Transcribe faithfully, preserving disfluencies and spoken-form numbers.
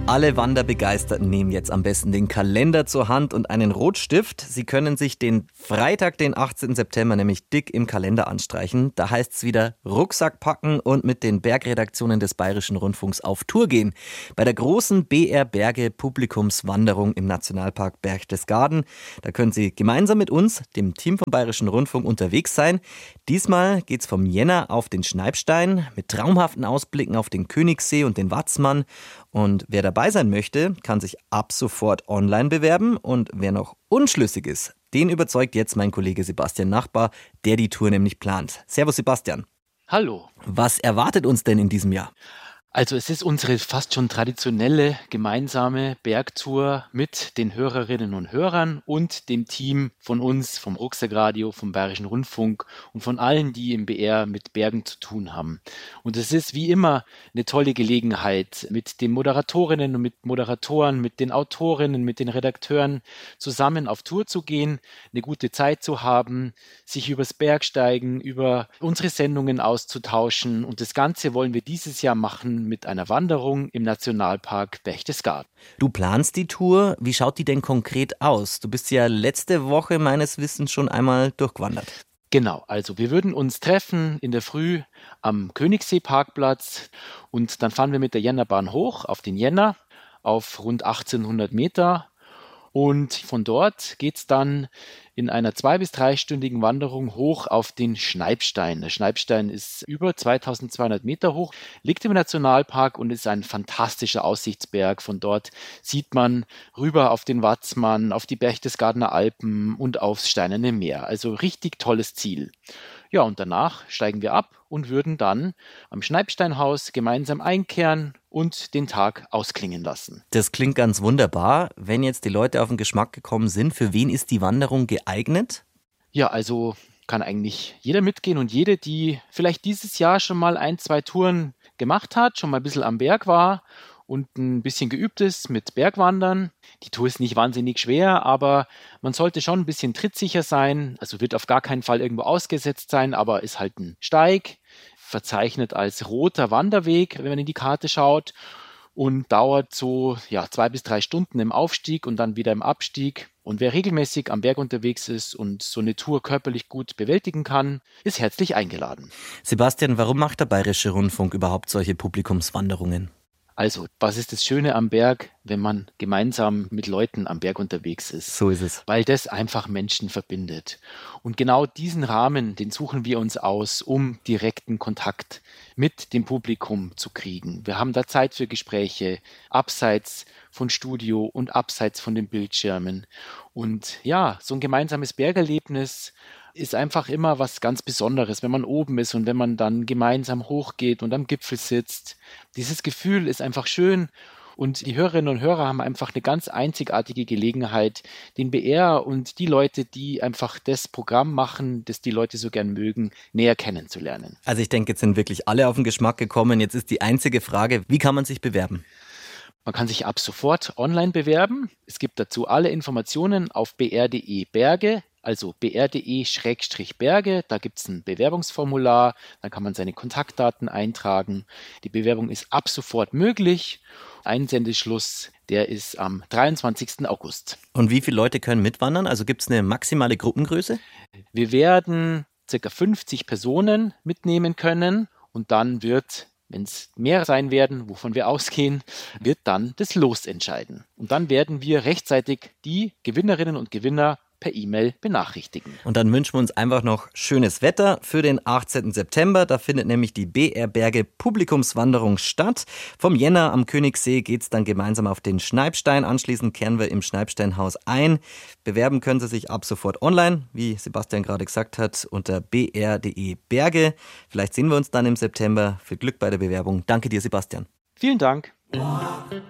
Alle Wanderbegeisterten nehmen jetzt am besten den Kalender zur Hand und einen Rotstift. Sie können sich den Freitag, den achtzehnten September, nämlich dick im Kalender anstreichen. Da heißt es wieder Rucksack packen und mit den Bergredaktionen des Bayerischen Rundfunks auf Tour gehen. Bei der großen B R Berge Publikumswanderung im Nationalpark Berchtesgaden. Da können Sie gemeinsam mit uns, dem Team vom Bayerischen Rundfunk, unterwegs sein. Diesmal geht's vom Jänner auf den Schneibstein mit traumhaften Ausblicken auf den Königssee und den Watzmann. Und wer dabei sein möchte, kann sich ab sofort online bewerben. Und wer noch unschlüssig ist, den überzeugt jetzt mein Kollege Sebastian Nachbar, der die Tour nämlich plant. Servus Sebastian. Hallo. Was erwartet uns denn in diesem Jahr? Also es ist unsere fast schon traditionelle gemeinsame Bergtour mit den Hörerinnen und Hörern und dem Team von uns, vom Rucksackradio, vom Bayerischen Rundfunk und von allen, die im B R mit Bergen zu tun haben. Und es ist wie immer eine tolle Gelegenheit, mit den Moderatorinnen und mit Moderatoren, mit den Autorinnen, mit den Redakteuren zusammen auf Tour zu gehen, eine gute Zeit zu haben, sich übers Bergsteigen, über unsere Sendungen auszutauschen. Und das Ganze wollen wir dieses Jahr machen mit einer Wanderung im Nationalpark Berchtesgaden. Du planst die Tour. Wie schaut die denn konkret aus? Du bist ja letzte Woche meines Wissens schon einmal durchgewandert. Genau, also wir würden uns treffen in der Früh am Königssee-Parkplatz und dann fahren wir mit der Jännerbahn hoch auf den Jänner auf rund achtzehnhundert Meter. Und von dort geht es dann in einer zwei- bis dreistündigen Wanderung hoch auf den Schneibstein. Der Schneibstein ist über zweitausendzweihundert Meter hoch, liegt im Nationalpark und ist ein fantastischer Aussichtsberg. Von dort sieht man rüber auf den Watzmann, auf die Berchtesgadener Alpen und aufs Steinerne Meer. Also richtig tolles Ziel. Ja, und danach steigen wir ab und würden dann am Schneibsteinhaus gemeinsam einkehren und den Tag ausklingen lassen. Das klingt ganz wunderbar. Wenn jetzt die Leute auf den Geschmack gekommen sind, für wen ist die Wanderung geeignet? Ja, also kann eigentlich jeder mitgehen und jede, die vielleicht dieses Jahr schon mal ein, zwei Touren gemacht hat, schon mal ein bisschen am Berg war und ein bisschen geübt ist mit Bergwandern. Die Tour ist nicht wahnsinnig schwer, aber man sollte schon ein bisschen trittsicher sein. Also wird auf gar keinen Fall irgendwo ausgesetzt sein, aber ist halt ein Steig, verzeichnet als roter Wanderweg, wenn man in die Karte schaut, und dauert so ja, zwei bis drei Stunden im Aufstieg und dann wieder im Abstieg. Und wer regelmäßig am Berg unterwegs ist und so eine Tour körperlich gut bewältigen kann, ist herzlich eingeladen. Sebastian, warum macht der Bayerische Rundfunk überhaupt solche Publikumswanderungen? Also, was ist das Schöne am Berg, wenn man gemeinsam mit Leuten am Berg unterwegs ist? So ist es. Weil das einfach Menschen verbindet. Und genau diesen Rahmen, den suchen wir uns aus, um direkten Kontakt mit dem Publikum zu kriegen. Wir haben da Zeit für Gespräche, abseits von Studio und abseits von den Bildschirmen. Und ja, so ein gemeinsames Bergerlebnis ist einfach immer was ganz Besonderes, wenn man oben ist und wenn man dann gemeinsam hochgeht und am Gipfel sitzt. Dieses Gefühl ist einfach schön und die Hörerinnen und Hörer haben einfach eine ganz einzigartige Gelegenheit, den B R und die Leute, die einfach das Programm machen, das die Leute so gern mögen, näher kennenzulernen. Also ich denke, jetzt sind wirklich alle auf den Geschmack gekommen. Jetzt ist die einzige Frage, wie kann man sich bewerben? Man kann sich ab sofort online bewerben. Es gibt dazu alle Informationen auf b r punkt d e Berge. Also b r punkt d e Berge, da gibt es ein Bewerbungsformular, dann kann man seine Kontaktdaten eintragen. Die Bewerbung ist ab sofort möglich. Einsendeschluss, der ist am dreiundzwanzigsten August. Und wie viele Leute können mitwandern? Also gibt es eine maximale Gruppengröße? Wir werden ca. fünfzig Personen mitnehmen können und dann wird, wenn es mehr sein werden, wovon wir ausgehen, wird dann das Los entscheiden. Und dann werden wir rechtzeitig die Gewinnerinnen und Gewinner per E-Mail benachrichtigen. Und dann wünschen wir uns einfach noch schönes Wetter für den achtzehnten September. Da findet nämlich die B R Berge Publikumswanderung statt. Vom Jänner am Königssee geht es dann gemeinsam auf den Schneibstein. Anschließend kehren wir im Schneibsteinhaus ein. Bewerben können Sie sich ab sofort online, wie Sebastian gerade gesagt hat, unter b r punkt d e Berge. Vielleicht sehen wir uns dann im September. Viel Glück bei der Bewerbung. Danke dir, Sebastian. Vielen Dank.